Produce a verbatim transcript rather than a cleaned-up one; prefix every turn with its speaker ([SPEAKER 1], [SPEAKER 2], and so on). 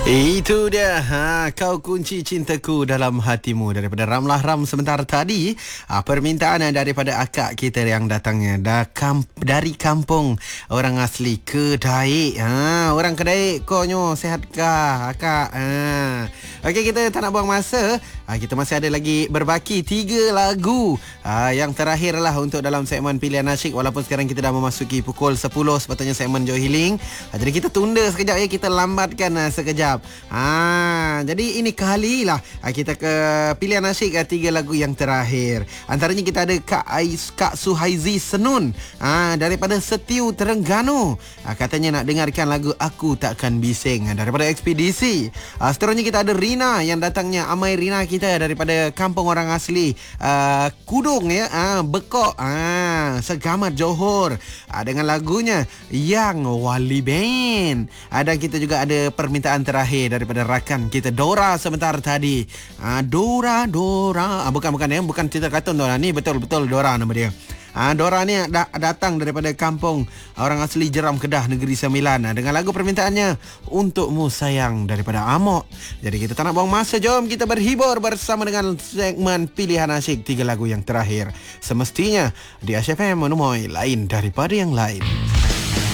[SPEAKER 1] Itu dia, ha, kau kunci cintaku dalam hatimu daripada Ramlah Ram sebentar tadi. Ha, permintaan daripada akak kita yang datangnya da, kamp, dari kampung orang asli Kedaik. Ha, orang Kedaik, konyo sehatkah akak? Ha. Okey, kita tak nak buang masa. Ha, kita masih ada lagi berbaki tiga lagu. Ha, yang terakhir lah untuk dalam segmen Pilihan Asyik. Walaupun sekarang kita dah memasuki pukul sepuluh sepatutnya segmen Joy Healing. Ha, jadi kita tunda sekejap ya, kita lambatkan uh, sekejap. Ha, jadi ini kali lah ha, kita ke Pilihan Asyik uh, tiga lagu yang terakhir. Antaranya kita ada Kak Ais, Kak Suhaizi Senun ha, daripada Setiu Terengganu. Ha, katanya nak dengarkan lagu Aku Takkan Bising ha, daripada Ekspedisi. Ha, seterusnya kita ada Rina yang datangnya Amai Rina kita daripada kampung orang asli uh, Kudung ya, ha, Bekok, ha, Segamat Johor ha, dengan lagunya Yang Wali Band. Ha, dan kita juga ada permintaan terakhir daripada rakan kita Dora sebentar tadi. Ha, Dora Dora, ha, bukan bukan ya, bukan cerita kartun Dora ni, betul-betul Dora nama dia. Ha, Dora ni da- datang daripada kampung orang asli Jeram Kedah Negeri Sembilan ha, dengan lagu permintaannya Untukmu Sayang daripada Amok. Jadi kita tak nak buang masa, jom kita berhibur bersama dengan segmen Pilihan Asyik tiga lagu yang terakhir. Semestinya di Asyik F M menemui lain daripada yang lain.